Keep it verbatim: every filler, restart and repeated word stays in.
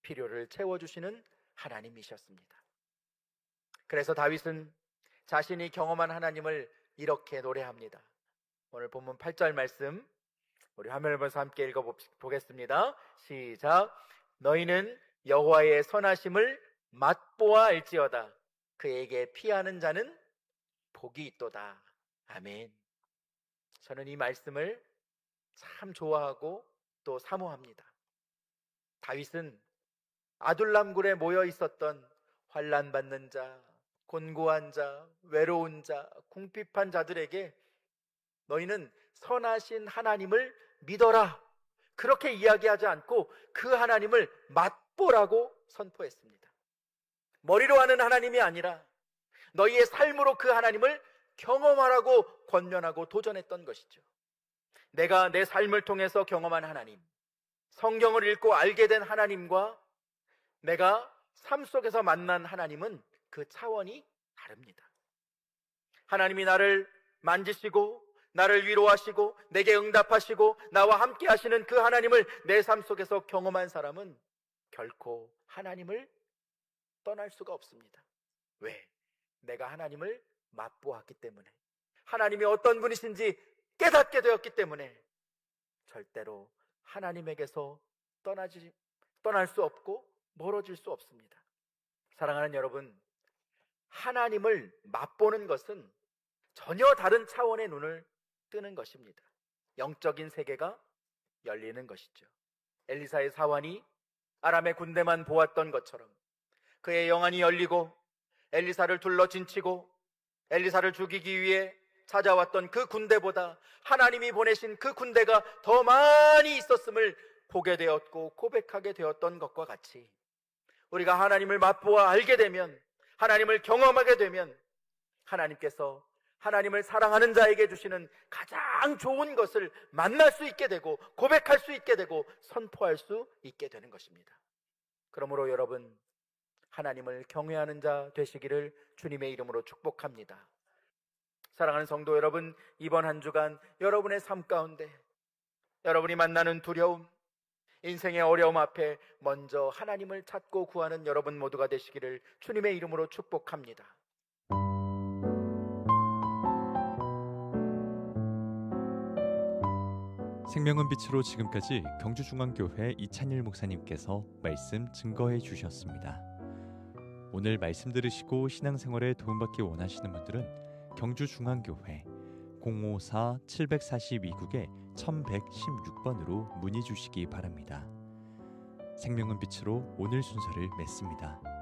필요를 채워주시는 하나님이셨습니다. 그래서 다윗은 자신이 경험한 하나님을 이렇게 노래합니다. 오늘 본문 팔 절 말씀 우리 화면을 보면서 함께 읽어보겠습니다. 시작. 너희는 여호와의 선하심을 맛보아 알지어다. 그에게 피하는 자는 복이 있도다. 아멘. 저는 이 말씀을 참 좋아하고 또 사모합니다. 다윗은 아둘람굴에 모여 있었던 환난받는 자, 곤고한 자, 외로운 자, 궁핍한 자들에게 너희는 선하신 하나님을 믿어라, 그렇게 이야기하지 않고 그 하나님을 맛보라고 선포했습니다. 머리로 하는 하나님이 아니라 너희의 삶으로 그 하나님을 경험하라고 권면하고 도전했던 것이죠. 내가 내 삶을 통해서 경험한 하나님, 성경을 읽고 알게 된 하나님과 내가 삶 속에서 만난 하나님은 그 차원이 다릅니다. 하나님이 나를 만지시고 나를 위로하시고 내게 응답하시고 나와 함께 하시는 그 하나님을 내 삶 속에서 경험한 사람은 결코 하나님을 떠날 수가 없습니다. 왜? 내가 하나님을 맛보았기 때문에, 하나님이 어떤 분이신지 깨닫게 되었기 때문에 절대로 하나님에게서 떠나지, 떠날 수 없고 멀어질 수 없습니다. 사랑하는 여러분, 하나님을 맛보는 것은 전혀 다른 차원의 눈을 뜨는 것입니다. 영적인 세계가 열리는 것이죠. 엘리사의 사환이 아람의 군대만 보았던 것처럼 그의 영안이 열리고 엘리사를 둘러 진치고 엘리사를 죽이기 위해 찾아왔던 그 군대보다 하나님이 보내신 그 군대가 더 많이 있었음을 보게 되었고 고백하게 되었던 것과 같이, 우리가 하나님을 맛보아 알게 되면, 하나님을 경험하게 되면 하나님께서 하나님을 사랑하는 자에게 주시는 가장 좋은 것을 만날 수 있게 되고 고백할 수 있게 되고 선포할 수 있게 되는 것입니다. 그러므로 여러분, 하나님을 경외하는 자 되시기를 주님의 이름으로 축복합니다. 사랑하는 성도 여러분, 이번 한 주간 여러분의 삶 가운데 여러분이 만나는 두려움, 인생의 어려움 앞에 먼저 하나님을 찾고 구하는 여러분 모두가 되시기를 주님의 이름으로 축복합니다. 생명은 빛으로 지금까지 경주중앙교회 이찬일 목사님께서 말씀 증거해 주셨습니다. 오늘 말씀 들으시고 신앙생활에 도움받기 원하시는 분들은 경주중앙교회 공오사 칠사이 국에 천백십육 번으로 문의 주시기 바랍니다. 생명은 빛으로 오늘 순서를 맺습니다.